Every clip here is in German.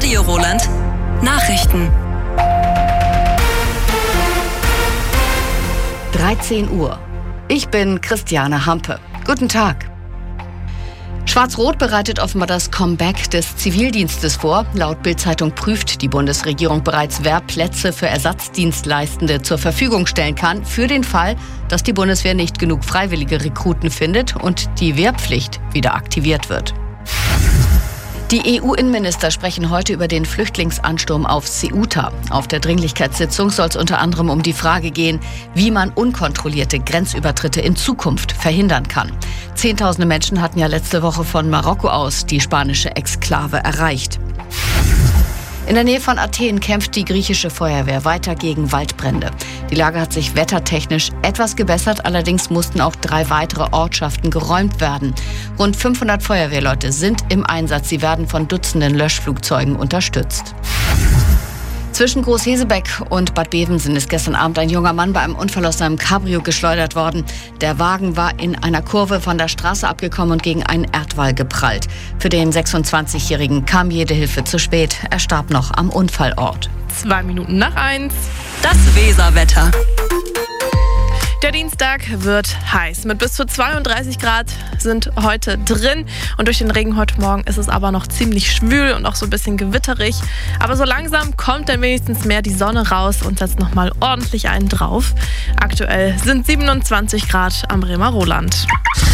Radio Roland. Nachrichten. 13 Uhr. Ich bin Christiane Hampe. Guten Tag. Schwarz-Rot bereitet offenbar das Comeback des Zivildienstes vor. Laut Bild-Zeitung prüft die Bundesregierung bereits, wer Plätze für Ersatzdienstleistende zur Verfügung stellen kann, für den Fall, dass die Bundeswehr nicht genug freiwillige Rekruten findet und die Wehrpflicht wieder aktiviert wird. Die EU-Innenminister sprechen heute über den Flüchtlingsansturm auf Ceuta. Auf der Dringlichkeitssitzung soll es unter anderem um die Frage gehen, wie man unkontrollierte Grenzübertritte in Zukunft verhindern kann. Zehntausende Menschen hatten ja letzte Woche von Marokko aus die spanische Exklave erreicht. In der Nähe von Athen kämpft die griechische Feuerwehr weiter gegen Waldbrände. Die Lage hat sich wettertechnisch etwas gebessert, allerdings mussten auch 3 weitere Ortschaften geräumt werden. Rund 500 Feuerwehrleute sind im Einsatz. Sie werden von Dutzenden Löschflugzeugen unterstützt. Zwischen Großhesebeck und Bad Bevensen ist gestern Abend ein junger Mann bei einem Unfall aus seinem Cabrio geschleudert worden. Der Wagen war in einer Kurve von der Straße abgekommen und gegen einen Erdwall geprallt. Für den 26-Jährigen kam jede Hilfe zu spät. Er starb noch am Unfallort. 2 Minuten nach 1. Das Weserwetter. Der Dienstag wird heiß. Mit bis zu 32 Grad sind heute drin. Und durch den Regen heute Morgen ist es aber noch ziemlich schwül und auch so ein bisschen gewitterig. Aber so langsam kommt dann wenigstens mehr die Sonne raus und setzt nochmal ordentlich einen drauf. Aktuell sind 27 Grad am Bremer Roland.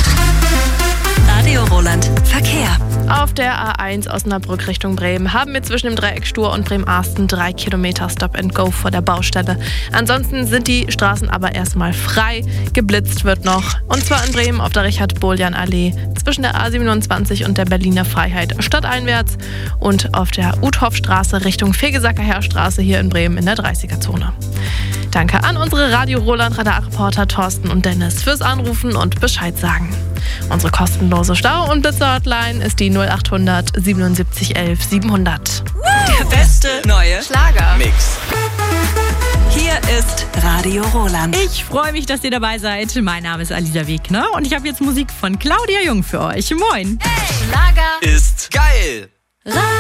Radio Roland. Verkehr. Auf der A1 Osnabrück Richtung Bremen haben wir zwischen dem Dreieck Stur und Bremen-Arsten 3 Kilometer Stop and Go vor der Baustelle. Ansonsten sind die Straßen aber erstmal frei. Geblitzt wird noch. Und zwar in Bremen auf der Richard-Boljan-Allee zwischen der A27 und der Berliner Freiheit stadteinwärts und auf der Uthoffstraße Richtung Fegesacker Heerstraße hier in Bremen in der 30er-Zone. Danke an unsere Radio Roland Radarreporter Thorsten und Dennis fürs Anrufen und Bescheid sagen. Unsere kostenlose Stau- und Blitzer-Hotline ist die 0800 77 11 700. Der beste neue Schlager-Mix. Hier ist Radio Roland. Ich freue mich, dass ihr dabei seid. Mein Name ist Alisa Wegner und ich habe jetzt Musik von Claudia Jung für euch. Moin. Hey, Schlager ist geil.